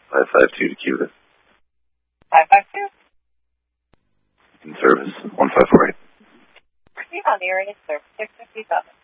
552 to Cuba. 552? In service, 1548. Proceed on the area, service 657.